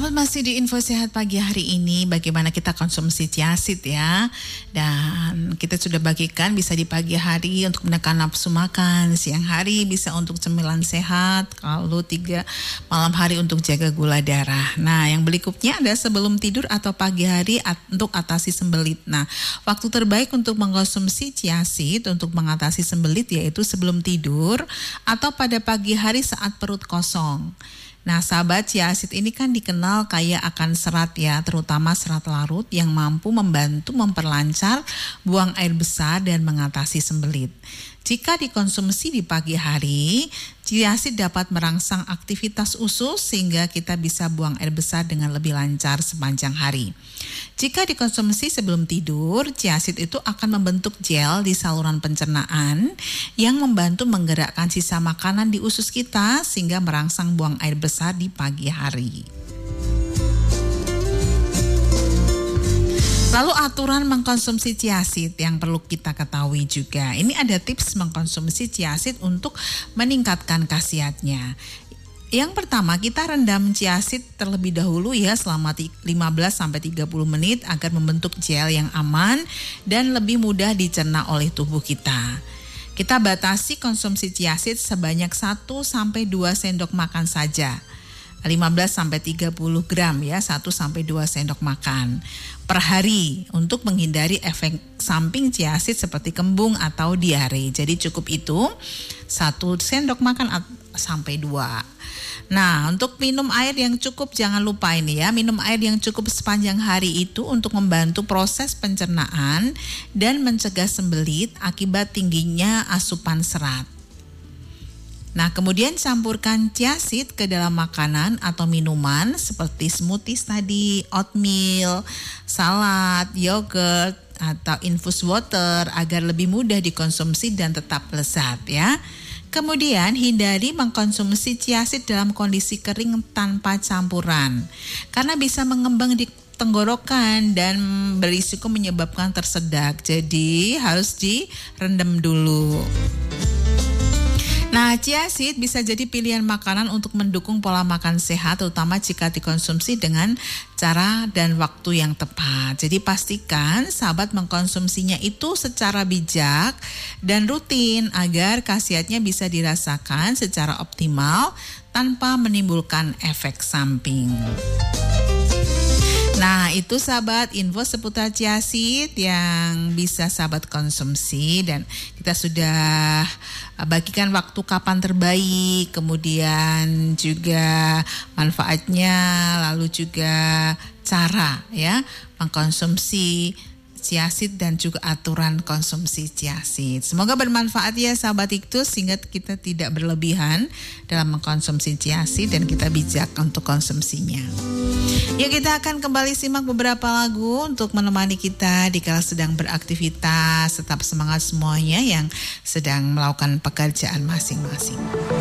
Sahabat, masih di Info Sehat pagi hari ini, bagaimana kita konsumsi chia seed ya. Dan kita sudah bagikan bisa di pagi hari untuk menekan nafsu makan, siang hari bisa untuk cemilan sehat, kalau 3 malam hari untuk jaga gula darah. Nah, yang berikutnya ada sebelum tidur atau pagi hari untuk atasi sembelit. Nah, waktu terbaik untuk mengkonsumsi chia seed untuk mengatasi sembelit yaitu sebelum tidur atau pada pagi hari saat perut kosong. Nah, sahabat, chia seed ini kan dikenal kaya akan serat ya, terutama serat larut yang mampu membantu memperlancar buang air besar dan mengatasi sembelit. Jika dikonsumsi di pagi hari, chia seed dapat merangsang aktivitas usus sehingga kita bisa buang air besar dengan lebih lancar sepanjang hari. Jika dikonsumsi sebelum tidur, chia seed itu akan membentuk gel di saluran pencernaan yang membantu menggerakkan sisa makanan di usus kita sehingga merangsang buang air besar di pagi hari. Lalu aturan mengkonsumsi chia seed yang perlu kita ketahui juga. Ini ada tips mengkonsumsi chia seed untuk meningkatkan khasiatnya. Yang pertama, kita rendam chia seed terlebih dahulu ya selama 15-30 menit agar membentuk gel yang aman dan lebih mudah dicerna oleh tubuh kita. Kita batasi konsumsi chia seed sebanyak 1-2 sendok makan saja. 15-30 gram ya, 1-2 sendok makan per hari untuk menghindari efek samping chia seed seperti kembung atau diare. Jadi cukup itu 1 sendok makan sampai 2. Nah, untuk minum air yang cukup, jangan lupa ini ya, minum air yang cukup sepanjang hari itu untuk membantu proses pencernaan dan mencegah sembelit akibat tingginya asupan serat. Nah, kemudian campurkan chia seed ke dalam makanan atau minuman seperti smoothies tadi, oatmeal, salad, yogurt, atau infus water agar lebih mudah dikonsumsi dan tetap lezat ya. Kemudian hindari mengkonsumsi chia seed dalam kondisi kering tanpa campuran karena bisa mengembang di tenggorokan dan berisiko menyebabkan tersedak. Jadi harus direndam dulu. Nah, chia seed bisa jadi pilihan makanan untuk mendukung pola makan sehat, terutama jika dikonsumsi dengan cara dan waktu yang tepat. Jadi pastikan sahabat mengkonsumsinya itu secara bijak dan rutin agar khasiatnya bisa dirasakan secara optimal tanpa menimbulkan efek samping. Nah, itu sahabat info seputar chia seed yang bisa sahabat konsumsi, dan kita sudah bagikan waktu kapan terbaik, kemudian juga manfaatnya, lalu juga cara ya mengkonsumsi chia seed dan juga aturan konsumsi chia seed. Semoga bermanfaat ya sahabat Iktus sehingga kita tidak berlebihan dalam mengkonsumsi chia seed dan kita bijak untuk konsumsinya. Ya, kita akan kembali simak beberapa lagu untuk menemani kita di kala sedang beraktivitas. Tetap semangat semuanya yang sedang melakukan pekerjaan masing-masing.